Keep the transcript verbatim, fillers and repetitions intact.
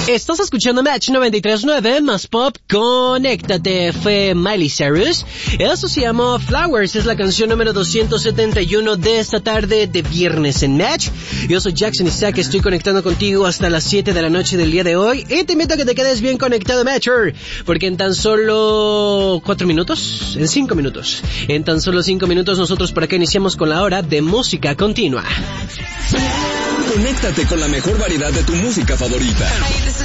Estás escuchando Match noventa y tres punto nueve más pop. Conéctate. Fue Miley Cyrus. Eso se llamó Flowers. Es la canción número doscientos setenta y uno de esta tarde de viernes en Match. Yo soy Jackson Isaac. Estoy conectando contigo hasta las siete de la noche del día de hoy. Y te invito a que te quedes bien conectado, Matcher. Porque en tan solo cuatro minutos, en cinco minutos, en tan solo cinco minutos nosotros por acá iniciamos con la hora de música continua. Conéctate con la mejor variedad de tu música favorita.